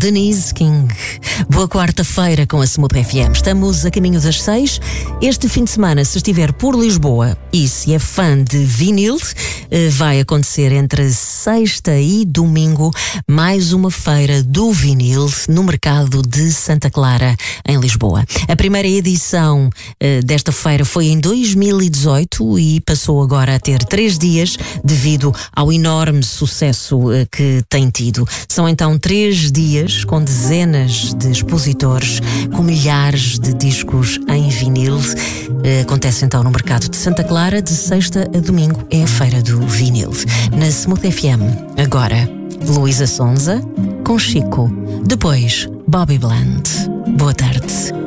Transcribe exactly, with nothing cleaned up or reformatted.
Denise King. Boa quarta-feira com a Smooth F M. Estamos a caminho das seis. Este fim de semana, se estiver por Lisboa e se é fã de vinil, vai acontecer entre sexta e domingo mais uma feira do vinil no mercado de Santa Clara, em Lisboa. A primeira edição uh, desta feira foi em dois mil e dezoito e passou agora a ter três dias devido ao enorme sucesso uh, que tem tido. São então três dias com dezenas de expositores, com milhares de discos em vinil. Uh, acontece então no mercado de Santa Clara, de sexta a domingo é a feira do vinil. Na Smooth F M, agora, Luísa Sonza com Chico. Depois, Bobby Bland. Boa tarde.